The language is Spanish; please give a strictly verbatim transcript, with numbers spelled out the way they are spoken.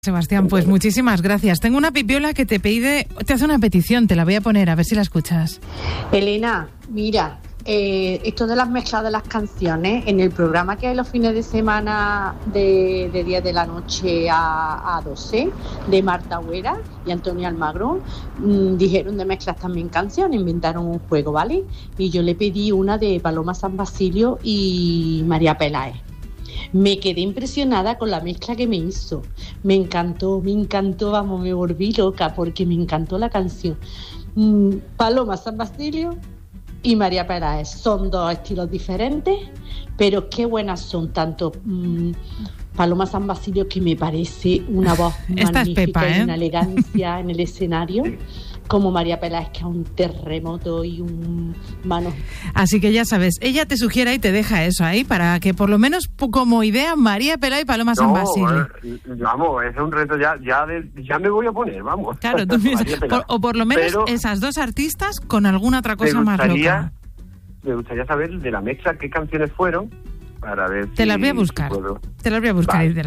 Sebastián, pues muchísimas gracias. Tengo una pipiola que te pide, te hace una petición, te la voy a poner, a ver si la escuchas. Elena, mira, eh, esto de las mezclas de las canciones, en el programa que hay los fines de semana de, de diez de la noche a, a doce, de Marta Huera y Antonio Almagro, mmm, dijeron de mezclas también canciones, inventaron un juego, ¿vale? Y yo le pedí una de Paloma San Basilio y María Peláez. Me quedé impresionada con la mezcla que me hizo. Me encantó, me encantó, vamos, me volví loca porque me encantó la canción. Mm, Paloma San Basilio y María Peláez son dos estilos diferentes, pero qué buenas son, tanto mm, Paloma San Basilio, que me parece una voz Esta magnífica, es Pepa, ¿eh? Y una elegancia en el escenario, como María Peláez, que es un terremoto y un mano. Así que ya sabes, ella te sugiere y te deja eso ahí para que por lo menos como idea María Peláez y Paloma San Basilio. Eh, vamos, es un reto, ya ya, de, ya me voy a poner, vamos. Claro, tú piensas, por, o por lo menos Pero esas dos artistas con alguna otra cosa más loca. Me gustaría saber de la mezcla qué canciones fueron para ver Te si las voy a buscar, si puedo. te las voy a buscar. Vale. Y te